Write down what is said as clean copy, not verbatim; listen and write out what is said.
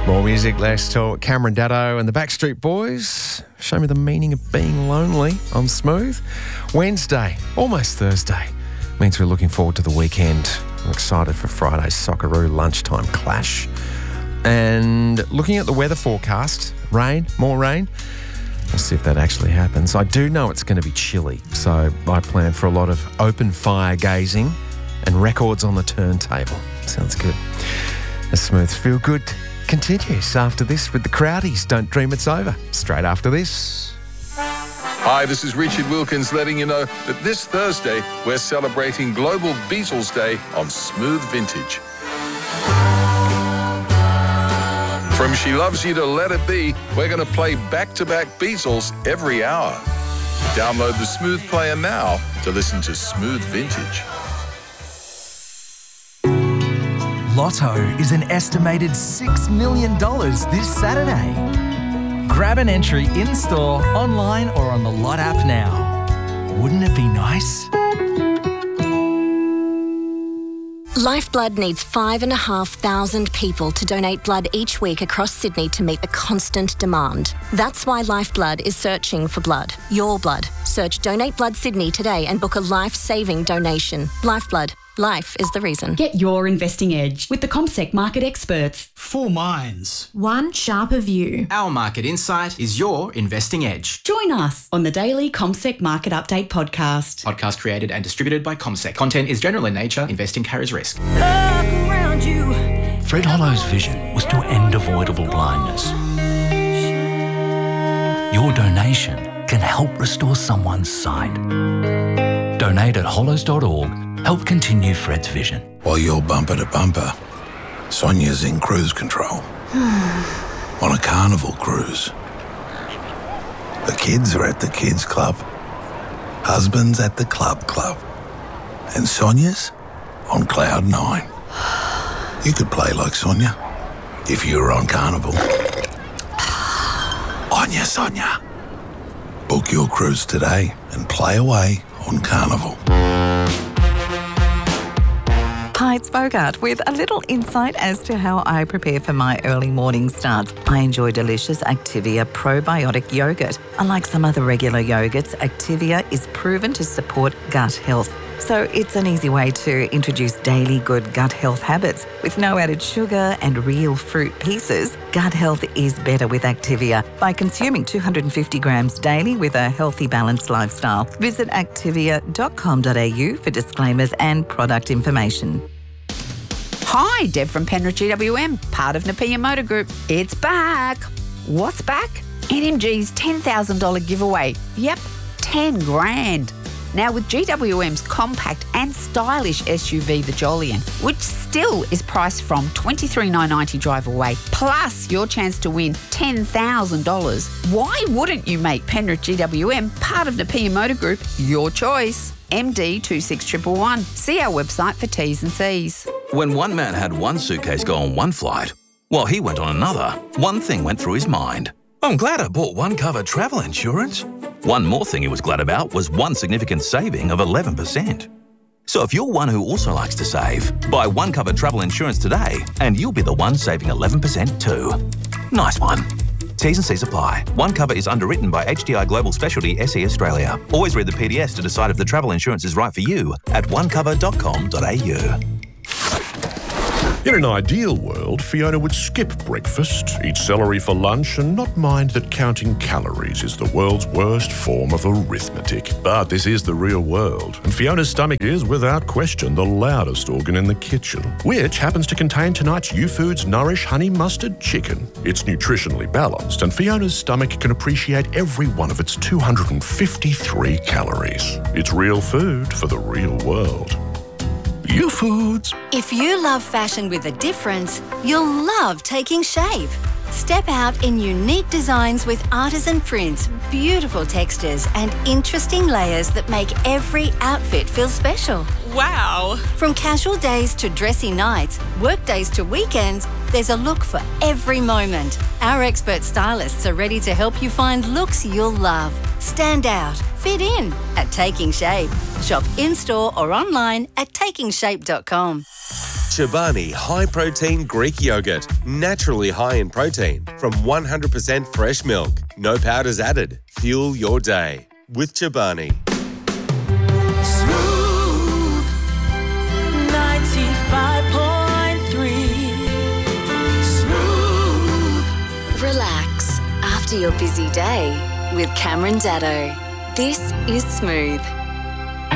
More music, less talk. Cameron Daddo and the Backstreet Boys. Show me the meaning of being lonely on Smooth. Wednesday, almost Thursday, means we're looking forward to the weekend. I'm excited for Friday's Socceroo lunchtime clash. And looking at the weather forecast, rain, more rain. We'll see if that actually happens. I do know it's going to be chilly, so I plan for a lot of open fire gazing and records on the turntable. Sounds good. The Smooth Feel Good continues after this with the Crowdies. Don't dream it's over. Straight after this. Hi, this is Richard Wilkins letting you know that this Thursday we're celebrating Global Beatles Day on Smooth Vintage. From She Loves You to Let It Be, we're going to play back-to-back Beatles every hour. Download the Smooth Player now to listen to Smooth Vintage. Lotto is an estimated $6 million this Saturday. Grab an entry in-store, online or on the Lot app now. Wouldn't it be nice? Lifeblood needs 5,500 people to donate blood each week across Sydney to meet the constant demand. That's why Lifeblood is searching for blood. Your blood. Search Donate Blood Sydney today and book a life-saving donation. Lifeblood. Life is the reason. Get your investing edge with the CommSec market experts. 4 minds. One sharper view. Our market insight is your investing edge. Join us on the daily CommSec Market Update podcast. Podcast created and distributed by CommSec. Content is general in nature. Investing carries risk. Look around you. Fred Hollow's vision was to end avoidable blindness. Your donation can help restore someone's sight. Donate at hollows.org. Help continue Fred's vision. While you're bumper to bumper, Sonia's in cruise control. On a carnival cruise. The kids are at the kids club. Husband's at the club. And Sonia's on cloud 9. You could play like Sonia if you were on carnival. On ya, Sonia. Book your cruise today and play away on carnival. Hi, it's Bogart with a little insight as to how I prepare for my early morning starts. I enjoy delicious Activia probiotic yogurt. Unlike some other regular yogurts, Activia is proven to support gut health. So it's an easy way to introduce daily good gut health habits. With no added sugar and real fruit pieces, gut health is better with Activia by consuming 250 grams daily with a healthy, balanced lifestyle. Visit activia.com.au for disclaimers and product information. Hi, Deb from Penrith GWM, part of Napier Motor Group. It's back. What's back? NMG's $10,000 giveaway. Yep, 10 grand. Now with GWM's compact and stylish SUV, the Jolyon, which still is priced from $23,990 drive away, plus your chance to win $10,000. Why wouldn't you make Penrith GWM part of Napier Motor Group your choice? MD 26111. See our website for T's and C's. When one man had one suitcase go on one flight, while he went on another, one thing went through his mind. I'm glad I bought One Cover travel insurance. One more thing he was glad about was one significant saving of 11%. So if you're one who also likes to save, buy One Cover travel insurance today and you'll be the one saving 11% too. Nice one. T's and C's apply. One Cover is underwritten by HDI Global Specialty SE Australia. Always read the PDS to decide if the travel insurance is right for you at onecover.com.au. In an ideal world, Fiona would skip breakfast, eat celery for lunch, and not mind that counting calories is the world's worst form of arithmetic. But this is the real world, and Fiona's stomach is, without question, the loudest organ in the kitchen, which happens to contain tonight's YouFoods Nourish Honey Mustard Chicken. It's nutritionally balanced, and Fiona's stomach can appreciate every one of its 253 calories. It's real food for the real world. YouFoods. If you love fashion with a difference, you'll love Taking Shape. Step out in unique designs with artisan prints, beautiful textures, and interesting layers that make every outfit feel special. Wow. From casual days to dressy nights, work days to weekends, there's a look for every moment. Our expert stylists are ready to help you find looks you'll love. Stand out, fit in at Taking Shape. Shop in-store or online at takingshape.com. Chobani High Protein Greek Yogurt. Naturally high in protein from 100% fresh milk. No powders added. Fuel your day with Chobani. Smooth 95.3. Smooth. Relax after your busy day with Cameron Daddo. This is Smooth.